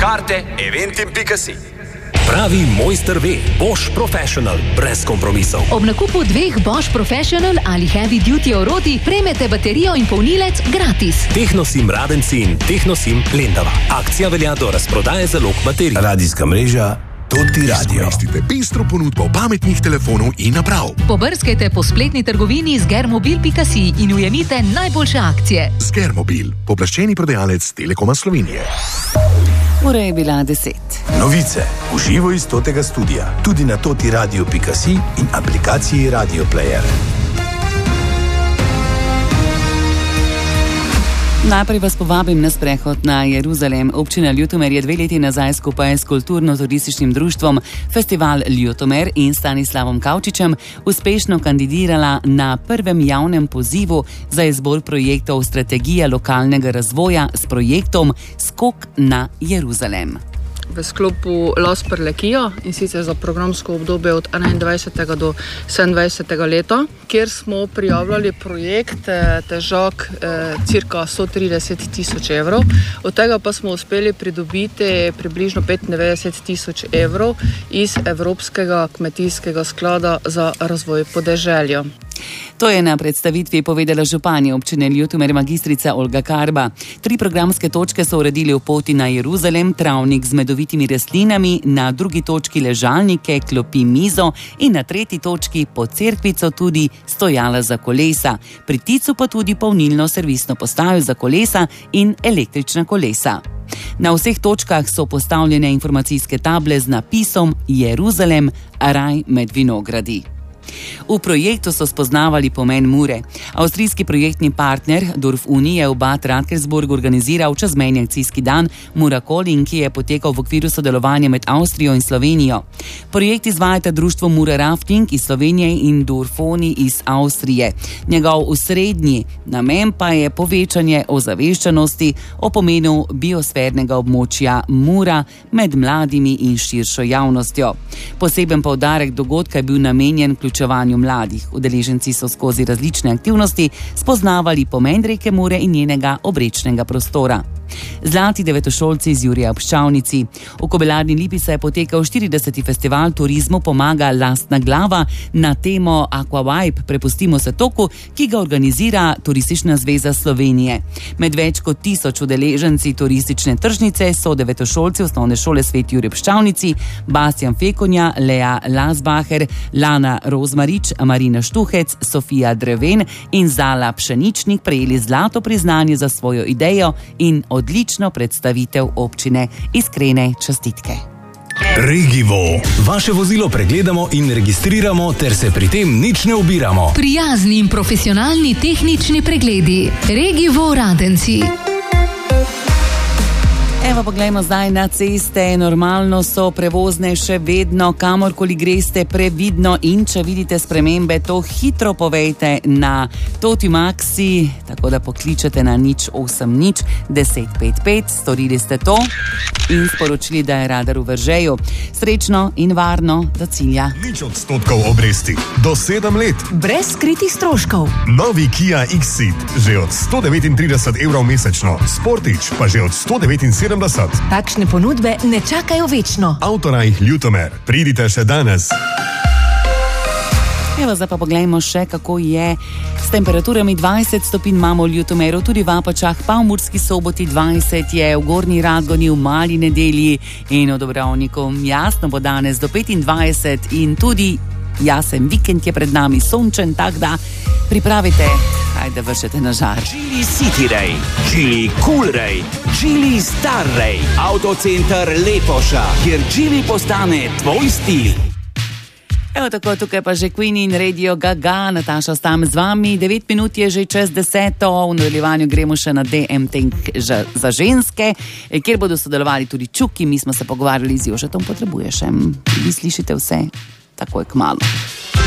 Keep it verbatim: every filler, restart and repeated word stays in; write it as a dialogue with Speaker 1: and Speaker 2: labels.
Speaker 1: Karte eventim pika si.
Speaker 2: Pravi mojster ve, Bosch Professional, brez kompromisov.
Speaker 3: Ob nakupu dveh Bosch Professional ali Heavy Duty orodij prejmete baterijo in polnilec gratis.
Speaker 2: Technosim Radenci in Technosim Lendava. Akcija velja do razprodaje zalog baterij.
Speaker 4: Radijska mreža Toti Radio.
Speaker 5: Izkoristite pestro ponudbo pametnih telefonov in naprav.
Speaker 3: Pobrskajte po spletni trgovini sgermobil pika si in ujemite najboljše akcije.
Speaker 5: Sgermobil, pooblaščeni prodajalec Telekoma Slovenije.
Speaker 6: Ura je bila deset.
Speaker 4: Novice v živo iz Totega studia, tudi na toti radio pika si in aplikaciji Radio Player.
Speaker 6: Najprej vas povabim na sprehod na Jeruzalem. Občina Ljutomer je dve leti nazaj skupaj s kulturno-turističnim društvom Festival Ljutomer in Stanislavom Kavčičem uspešno kandidirala na prvem javnem pozivu za izbor projektov strategije lokalnega razvoja s projektom Skok na Jeruzalem.
Speaker 7: V sklopu Los Prlekijo in sicer za programsko obdobje od enaindvajsetega do sedemindvajsetega leta, kjer smo prijavljali projekt težak eh, cirka sto trideset tisoč evrov. Od tega pa smo uspeli pridobiti približno petindevetdeset tisoč evrov iz Evropskega kmetijskega sklada za razvoj podeželja.
Speaker 6: To je na predstavitvi povedala županja občine Ljutomer magistrica Olga Karba. Tri programske točke so uredili v poti na Jeruzalem, travnik z medovitimi rastlinami, na drugi točki ležalnike, klopi, mizo in na tretji točki pod cerkvico tudi stojala za kolesa. Pri Ticu pa tudi polnilno servisno postajo za kolesa in električna kolesa. Na vseh točkah so postavljene informacijske table z napisom Jeruzalem, raj med vinogradi. V projektu so spoznavali pomen Mure. Avstrijski projektni partner Dorf Uni je v Bad Radkersburg organiziral čezmejni akcijski dan Mura Calling, ki je potekal v okviru sodelovanja med Avstrijo in Slovenijo. Projekt izvajata društvo Mura Rafting iz Slovenije in Dorfoni iz Avstrije. Njegov osrednji namen pa je povečanje ozaveščenosti o pomenu biosfernega območja Mura med mladimi in širšo javnostjo. Poseben poudarek dogodka je bil namenjen vključevanju mladih. Udeleženci so skozi različne aktivnosti spoznavali pomen reke Mure in njenega obrečnega prostora. Zlati devetošolci iz Jurija ob Ščavnici. V Kobilarni Lipi se je potekal štirideseti festival Turizmu pomaga lastna glava na temo Aqua Vibe, prepustimo se toku, ki ga organizira Turistična zveza Slovenije. Med več kot tisoč udeleženci turistične tržnice so devetošolci osnovne šole Sveti Jurij ob Ščavnici, Bastian Fekonja, Lea Lasbacher, Lana Rozmarič, Marina Štuhec, Sofija Dreven in Zala Pšeničnik prejeli zlato priznanje za svojo idejo in odlično predstavitev občine. Iskrene čestitke.
Speaker 2: Regivo. Vaše vozilo pregledamo in registriramo, ter se pri tem nič ne ubiramo.
Speaker 3: Prijazni in profesionalni tehnični pregledi. Regivo Radenci.
Speaker 6: Evo, poglejmo zdaj na ceste. Normalno so prevozne še vedno, kamorkoli greste previdno in če vidite spremembe, to hitro povejte na Toti Maxi, tako da pokličete na nič osem nič deset pet pet, storili ste to in sporočili, da je radar v Veržeju. Srečno in varno do cilja.
Speaker 8: Nič odstotkov obresti. Do sedem let.
Speaker 3: Brez skritih stroškov.
Speaker 8: Novi Kia X-Ceed. Že od sto devetintrideset evrov mesečno. Sportič pa že od sto devetinsedemdeset.
Speaker 3: Takšne ponudbe ne čakajo večno.
Speaker 8: Avtorajh Ljutomer. Pridite še danes.
Speaker 6: Evo, zdaj pa poglejmo še, kako je s temperaturami. Dvajset stopinj imamo v Ljutomeru, tudi v Apačah, pa v Murski Soboti dvajset je, v Gornji Radgoni, v Mali Nedelji in v Dobrovniku. Jasno bo danes do petindvajset in tudi jasen vikend je pred nami, sončen, tak da pripravite, ajde vršete na žar.
Speaker 1: Geely City Ray, Geely Cool Ray, Geely Star Ray, Autocenter Lepoša, kjer Geely postane tvoj stil.
Speaker 6: Evo tako, tukaj pa že Queen in Radio Gaga, Nataša Stam z vami, devet minut je že čez deseto, v nadaljevanju gremo še na D M Tank za ženske, kjer bodo sodelovali tudi Čuki, mi smo se pogovarjali z Jožetom Potrebuješem. Vi slišite vse takoj kmalu.